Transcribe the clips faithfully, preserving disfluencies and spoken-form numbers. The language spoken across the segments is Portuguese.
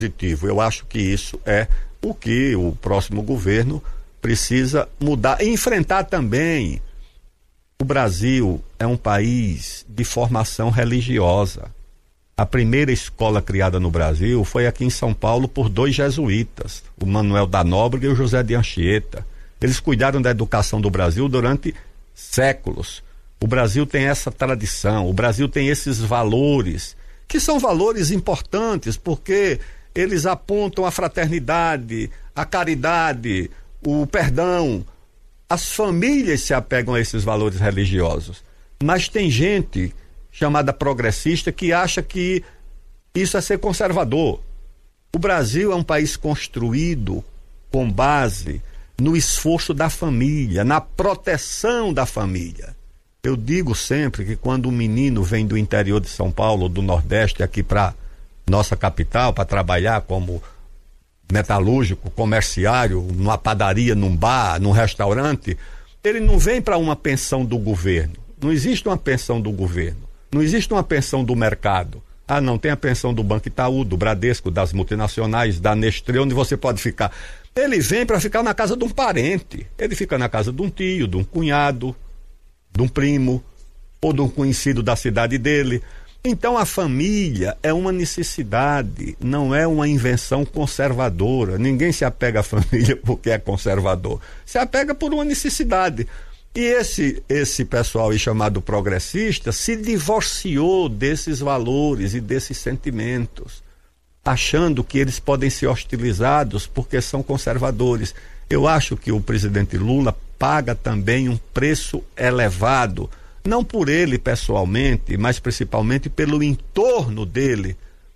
positivo. Eu acho que isso é o que o próximo governo precisa mudar e enfrentar também. O Brasil é um país de formação religiosa. A primeira escola criada no Brasil foi aqui em São Paulo por dois jesuítas, o Manuel da Nóbrega e o José de Anchieta. Eles cuidaram da educação do Brasil durante séculos. O Brasil tem essa tradição, o Brasil tem esses valores, que são valores importantes, porque eles apontam a fraternidade, a caridade, o perdão. As famílias se apegam a esses valores religiosos. Mas tem gente chamada progressista que acha que isso é ser conservador. O Brasil é um país construído com base no esforço da família, na proteção da família. Eu digo sempre que quando um menino vem do interior de São Paulo, do Nordeste, aqui para nossa capital, para trabalhar como metalúrgico, comerciário, numa padaria, num bar, num restaurante, ele não vem para uma pensão do governo. Não existe uma pensão do governo. Não existe uma pensão do mercado. Ah, não, tem a pensão do Banco Itaú, do Bradesco, das multinacionais, da Nestlé, onde você pode ficar. Ele vem para ficar na casa de um parente. Ele fica na casa de um tio, de um cunhado, de um primo, ou de um conhecido da cidade dele. Então a família é uma necessidade, não é uma invenção conservadora. Ninguém se apega à família porque é conservador. Se apega por uma necessidade. E esse, esse pessoal aí chamado progressista se divorciou desses valores e desses sentimentos, achando que eles podem ser hostilizados porque são conservadores. Eu acho que o presidente Lula paga também um preço elevado, não por ele pessoalmente, mas principalmente pelo entorno dele,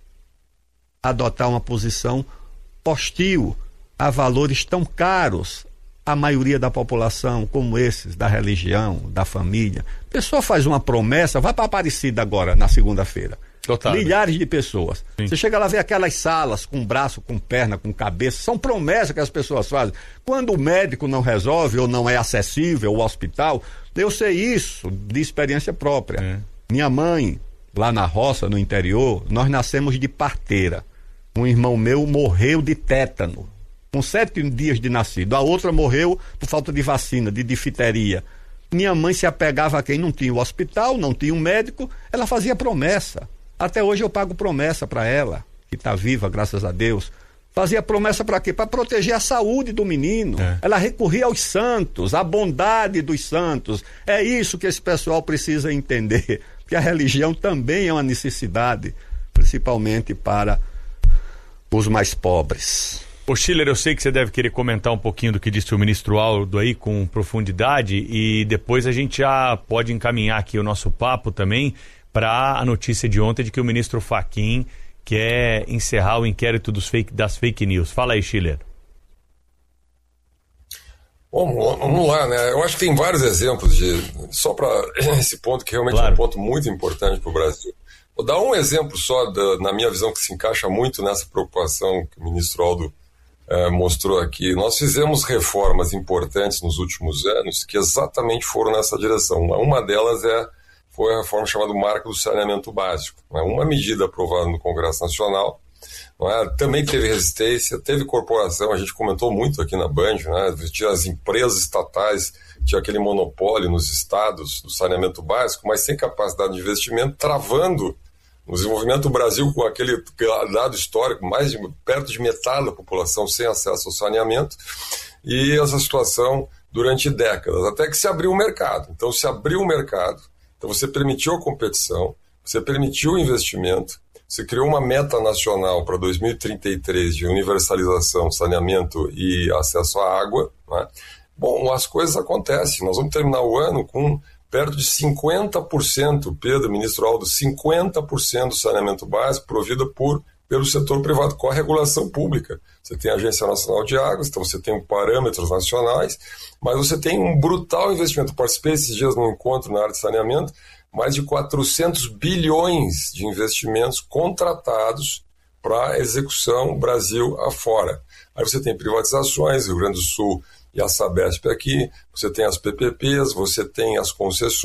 adotar uma posição hostil a valores tão caros à maioria da população, como esses da religião, da família. A pessoa faz uma promessa, vai para Aparecida agora, na segunda-feira. Lotado. Milhares de pessoas. Sim. Você chega lá, vê aquelas salas com braço, com perna, com cabeça, são promessas que as pessoas fazem. Quando o médico não resolve ou não é acessível o hospital, eu sei isso de experiência própria. É. Minha mãe, lá na roça, no interior, nós nascemos de parteira. Um irmão meu morreu de tétano, com sete dias de nascido. A outra morreu por falta de vacina, de difteria. Minha mãe se apegava a quem não tinha o hospital, não tinha um médico, ela fazia promessa. Até hoje eu pago promessa para ela, que está viva, graças a Deus. Fazia promessa para quê? Para proteger a saúde do menino. É. Ela recorria aos santos, à bondade dos santos. É isso que esse pessoal precisa entender, que a religião também é uma necessidade, principalmente para os mais pobres. Ô Schiller, eu sei que você deve querer comentar um pouquinho do que disse o ministro Aldo aí com profundidade, e depois a gente já pode encaminhar aqui o nosso papo também para a notícia de ontem de que o ministro Fachin quer encerrar o inquérito dos fake, das fake news. Fala aí, Schiller. Bom, vamos lá, né? Eu acho que tem vários exemplos de... Só para esse ponto que realmente claro. É um ponto muito importante para o Brasil. Vou dar um exemplo só, da, na minha visão, que se encaixa muito nessa preocupação que o ministro Aldo eh, mostrou aqui. Nós fizemos reformas importantes nos últimos anos que exatamente foram nessa direção. Uma delas é foi a reforma chamada Marco do Saneamento Básico. Né? Uma medida aprovada no Congresso Nacional, não é? Também teve resistência, teve corporação, a gente comentou muito aqui na Band, né? Tinha as empresas estatais, tinha aquele monopólio nos estados do saneamento básico, mas sem capacidade de investimento, travando o desenvolvimento do Brasil com aquele dado histórico, mais de, perto de metade da população sem acesso ao saneamento, e essa situação durante décadas, até que se abriu o mercado. Então se abriu o mercado, então você permitiu a competição, você permitiu o investimento, você criou uma meta nacional para dois mil e trinta e três de universalização, saneamento e acesso à água. Né? Bom, as coisas acontecem. Nós vamos terminar o ano com perto de cinquenta por cento, Pedro, ministro Aldo, cinquenta por cento do saneamento básico provido por, pelo setor privado, com a regulação pública. Você tem a Agência Nacional de Águas, então você tem parâmetros nacionais, mas você tem um brutal investimento. Eu participei esses dias num encontro na área de saneamento, mais de quatrocentos bilhões de investimentos contratados para execução Brasil afora. Aí você tem privatizações, Rio Grande do Sul e a Sabesp aqui, você tem as P P Ps, você tem as concessões,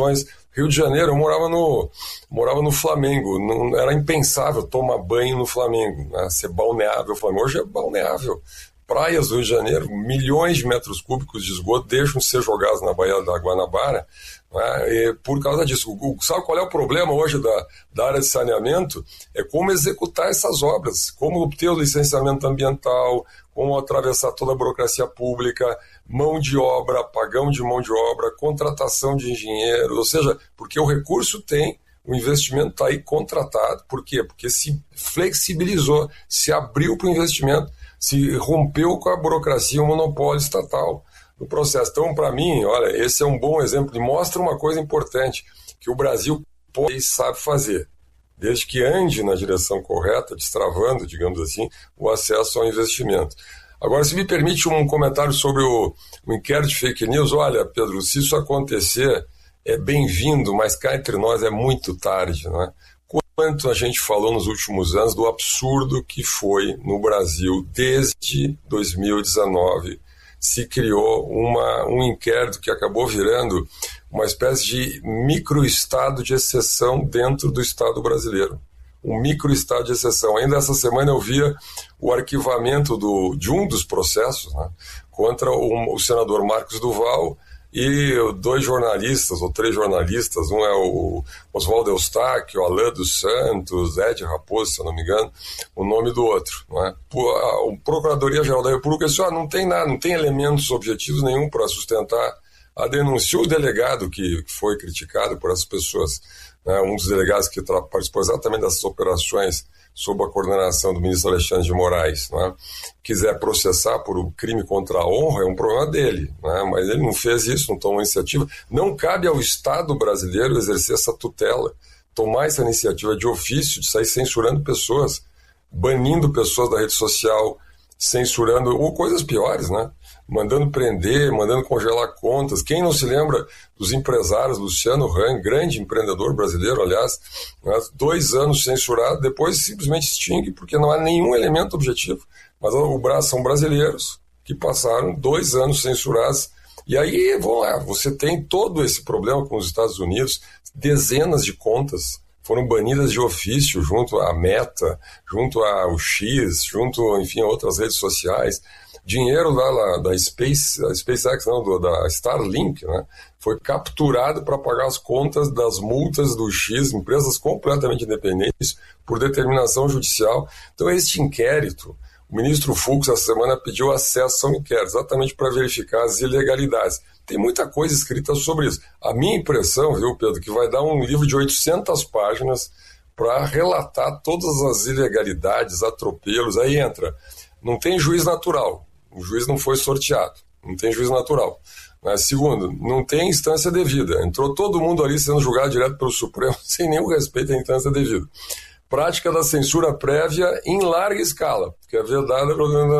Rio de Janeiro, eu morava no, morava no Flamengo, não, era impensável tomar banho no Flamengo, né? Ser balneável. O Flamengo hoje é balneável. Praias do Rio de Janeiro, milhões de metros cúbicos de esgoto deixam de ser jogados na Baía da Guanabara, né? E por causa disso. O, sabe qual é o problema hoje da, da área de saneamento? É como executar essas obras, como obter o licenciamento ambiental, como atravessar toda a burocracia pública, mão de obra, apagão de mão de obra, contratação de engenheiros, ou seja, porque o recurso tem, o investimento está aí contratado. Por quê? Porque se flexibilizou, se abriu para o investimento, se rompeu com a burocracia, o monopólio estatal no processo. Então, para mim, olha, esse é um bom exemplo e mostra uma coisa importante, que o Brasil pode e sabe fazer, desde que ande na direção correta, destravando, digamos assim, o acesso ao investimento. Agora, se me permite um comentário sobre o, o inquérito de fake news, olha, Pedro, se isso acontecer, é bem-vindo, mas cá entre nós é muito tarde, não é? Quanto a gente falou nos últimos anos do absurdo que foi no Brasil desde dois mil e dezenove, se criou uma, um inquérito que acabou virando uma espécie de microestado de exceção dentro do Estado brasileiro. Um microestado de exceção. Ainda essa semana eu via o arquivamento do, de um dos processos, né, contra o, o senador Marcos Duval e dois jornalistas, ou três jornalistas, um é o Oswaldo Eustáquio, o Alain dos Santos, Ed Raposo, se eu não me engano, o nome do outro. Não é? O Procuradoria-Geral da República disse, ah, não tem nada, não tem elementos objetivos nenhum para sustentar a denúncia. O delegado que foi criticado por essas pessoas, né, um dos delegados que participou exatamente dessas operações sob a coordenação do ministro Alexandre de Moraes, né, quiser processar por um crime contra a honra, é um problema dele, né, mas ele não fez isso, não tomou iniciativa. Não cabe ao Estado brasileiro exercer essa tutela, tomar essa iniciativa de ofício, de sair censurando pessoas, banindo pessoas da rede social, censurando, ou coisas piores, né? Mandando prender, mandando congelar contas. Quem não se lembra dos empresários, Luciano Hang, grande empreendedor brasileiro, aliás, né, dois anos censurado, depois simplesmente extingue, porque não há nenhum elemento objetivo. Mas o braço são brasileiros que passaram dois anos censurados. E aí, vamos lá, você tem todo esse problema com os Estados Unidos, dezenas de contas foram banidas de ofício junto à Meta, junto ao X, junto, enfim, a outras redes sociais. Dinheiro da, da Space, da SpaceX, não, do, da Starlink, né, foi capturado para pagar as contas das multas do X, empresas completamente independentes, por determinação judicial. Então, este inquérito, o ministro Fux, essa semana, pediu acesso ao inquérito, exatamente para verificar as ilegalidades. Tem muita coisa escrita sobre isso. A minha impressão, viu, Pedro, que vai dar um livro de oitocentas páginas para relatar todas as ilegalidades, atropelos. Aí entra, não tem juiz natural. O juiz não foi sorteado, não tem juiz natural. Mas, segundo, não tem instância devida. Entrou todo mundo ali sendo julgado direto pelo Supremo, sem nenhum respeito à instância devida. Prática da censura prévia em larga escala, que é verdade,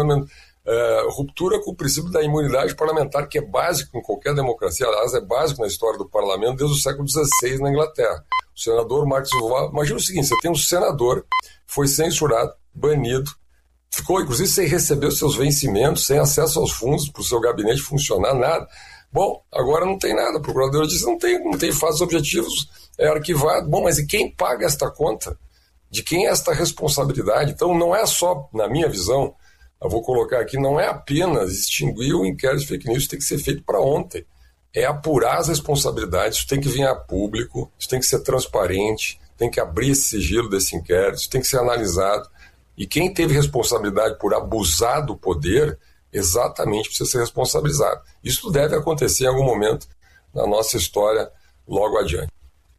é, ruptura com o princípio da imunidade parlamentar, que é básico em qualquer democracia, aliás, é básico na história do parlamento desde o século dezesseis na Inglaterra. O senador Marcos Duval, imagina o seguinte, você tem um senador, foi censurado, banido, ficou, inclusive, sem receber os seus vencimentos, sem acesso aos fundos para o seu gabinete funcionar, nada. Bom, agora não tem nada. A procuradora disse, não tem, não tem fatos objetivos, é arquivado. Bom, mas e quem paga esta conta? De quem é esta responsabilidade? Então, não é só, na minha visão, eu vou colocar aqui, não é apenas extinguir o inquérito de fake news, isso tem que ser feito para ontem. É apurar as responsabilidades, isso tem que vir a público, isso tem que ser transparente, tem que abrir esse sigilo desse inquérito, isso tem que ser analisado. E quem teve responsabilidade por abusar do poder, exatamente precisa ser responsabilizado. Isso deve acontecer em algum momento na nossa história logo adiante.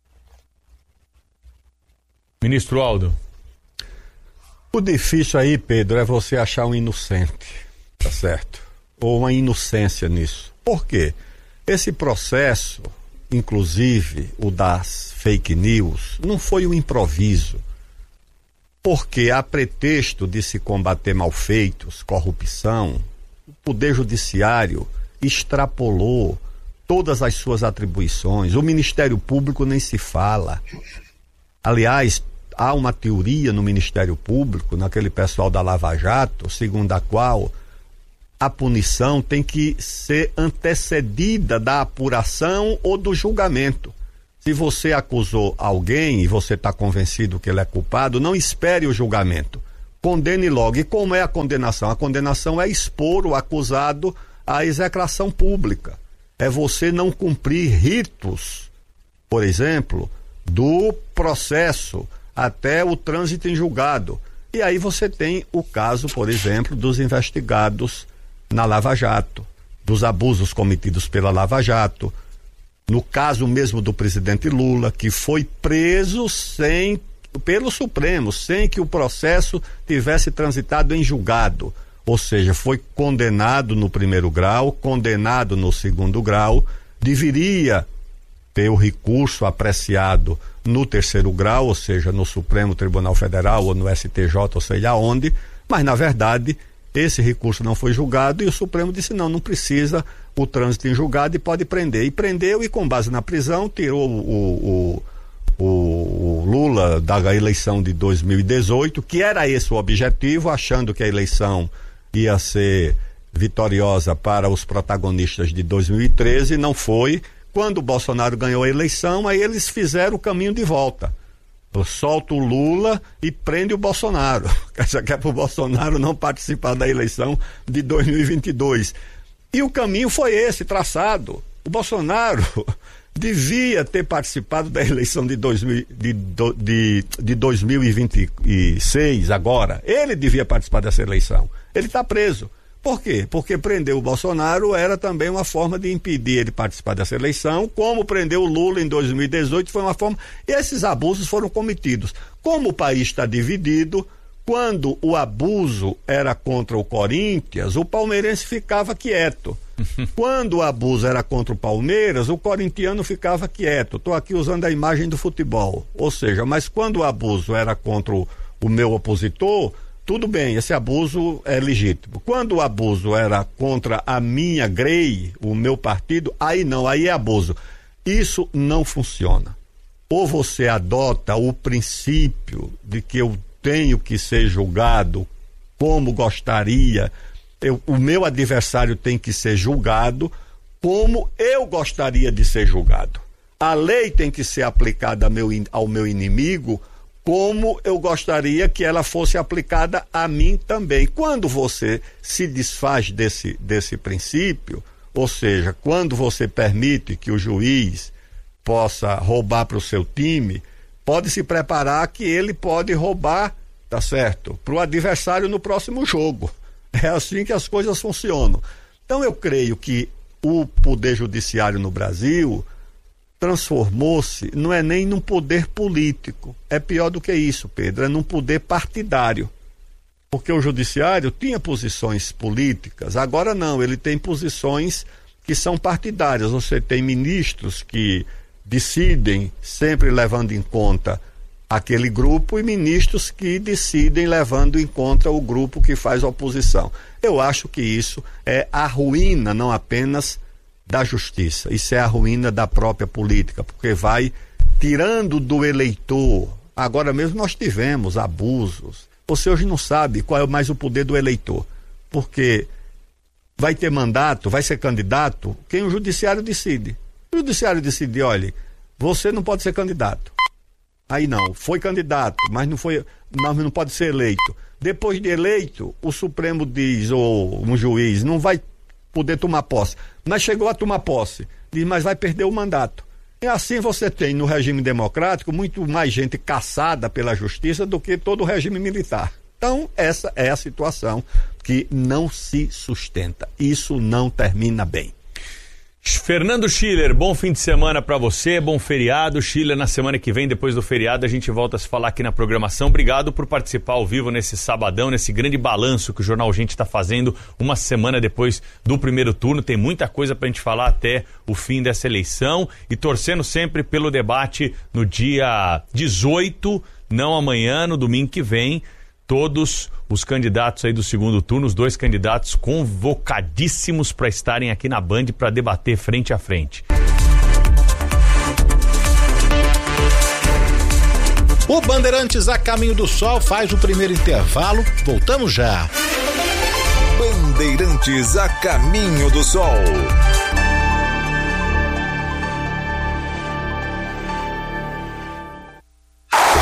Ministro Aldo. O difícil aí, Pedro, é você achar um inocente, tá certo? Ou uma inocência nisso. Por quê? Esse processo, inclusive o das fake news, não foi um improviso. Porque, a pretexto de se combater malfeitos, corrupção, o Poder Judiciário extrapolou todas as suas atribuições. O Ministério Público nem se fala. Aliás, há uma teoria no Ministério Público, naquele pessoal da Lava Jato, segundo a qual a punição tem que ser antecedida da apuração ou do julgamento. Se você acusou alguém e você está convencido que ele é culpado, não espere o julgamento. Condene logo. E como é a condenação? A condenação é expor o acusado à execração pública. É você não cumprir ritos, por exemplo, do processo até o trânsito em julgado. E aí você tem o caso, por exemplo, dos investigados na Lava Jato, dos abusos cometidos pela Lava Jato. No caso mesmo do presidente Lula, que foi preso sem, pelo Supremo, sem que o processo tivesse transitado em julgado. Ou seja, foi condenado no primeiro grau, condenado no segundo grau, deveria ter o recurso apreciado no terceiro grau, ou seja, no Supremo Tribunal Federal ou no S T J, ou sei lá onde, mas na verdade esse recurso não foi julgado e o Supremo disse não, não precisa o trânsito em julgado e pode prender. E prendeu e com base na prisão tirou o, o, o, o Lula da eleição de dois mil e dezoito, que era esse o objetivo, achando que a eleição ia ser vitoriosa para os protagonistas de dois mil e treze, não foi. Quando o Bolsonaro ganhou a eleição, aí eles fizeram o caminho de volta. Solta o Lula e prende o Bolsonaro. Quer dizer, que é para o Bolsonaro não participar da eleição de dois mil e vinte e dois. E o caminho foi esse, traçado. O Bolsonaro devia ter participado da eleição de, dois mil, de, de, de dois mil e vinte e seis, agora. Ele devia participar dessa eleição. Ele está preso. Por quê? Porque prender o Bolsonaro era também uma forma de impedir ele participar dessa eleição, como prender o Lula em dois mil e dezoito foi uma forma, e esses abusos foram cometidos. Como o país está dividido, quando o abuso era contra o Corinthians, o palmeirense ficava quieto. Quando o abuso era contra o Palmeiras, o corintiano ficava quieto. Estou aqui usando a imagem do futebol. Ou seja, mas quando o abuso era contra o, o meu opositor, tudo bem, esse abuso é legítimo. Quando o abuso era contra a minha Grey, o meu partido, aí não, aí é abuso. Isso não funciona. Ou você adota o princípio de que eu tenho que ser julgado como gostaria, eu, o meu adversário tem que ser julgado como eu gostaria de ser julgado. A lei tem que ser aplicada ao meu, ao meu inimigo como eu gostaria que ela fosse aplicada a mim também. Quando você se desfaz desse, desse princípio, ou seja, quando você permite que o juiz possa roubar para o seu time, pode se preparar que ele pode roubar, tá certo, para o adversário no próximo jogo. É assim que as coisas funcionam. Então eu creio que o poder judiciário no Brasil transformou-se, não é nem num poder político, é pior do que isso, Pedro, é num poder partidário, porque o judiciário tinha posições políticas, agora não, ele tem posições que são partidárias. Você tem ministros que decidem sempre levando em conta aquele grupo e ministros que decidem levando em conta o grupo que faz oposição. Eu acho que isso é a ruína, não apenas da justiça, isso é a ruína da própria política, porque vai tirando do eleitor. Agora mesmo nós tivemos abusos. Você hoje não sabe qual é mais o poder do eleitor, porque vai ter mandato, vai ser candidato, quem o judiciário decide. O judiciário decide, olha, você não pode ser candidato. Aí não, foi candidato, mas não foi, mas não pode ser eleito. Depois de eleito, o Supremo diz, ou um juiz, não vai poder tomar posse. Mas chegou a tomar posse, diz, mas vai perder o mandato. E assim você tem no regime democrático muito mais gente caçada pela justiça do que todo o regime militar. Então essa é a situação que não se sustenta. Isso não termina bem. Fernando Schiller, bom fim de semana para você, bom feriado. Schiller, na semana que vem, depois do feriado, a gente volta a se falar aqui na programação. Obrigado por participar ao vivo nesse sabadão, nesse grande balanço que o Jornal Gente está fazendo uma semana depois do primeiro turno. Tem muita coisa para a gente falar até o fim dessa eleição e torcendo sempre pelo debate no dia dezoito, não amanhã, no domingo que vem. Todos os candidatos aí do segundo turno, os dois candidatos convocadíssimos para estarem aqui na Band para debater frente a frente. O Bandeirantes a Caminho do Sol faz o primeiro intervalo. Voltamos já. Bandeirantes a Caminho do Sol.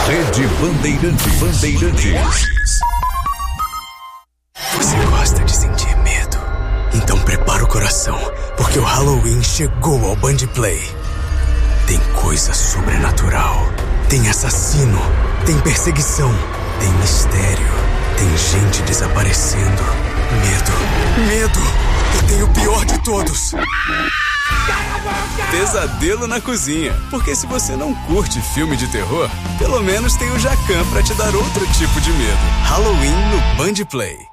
Rede Bandeirantes. Bandeirantes. Você gosta de sentir medo? Então prepara o coração, porque o Halloween chegou ao Band Play. Tem coisa sobrenatural, tem assassino, tem perseguição, tem mistério, tem gente desaparecendo. Medo, medo, e tem o pior de todos. Pesadelo na cozinha, porque se você não curte filme de terror, pelo menos tem o Jacan pra te dar outro tipo de medo. Halloween no Band Play.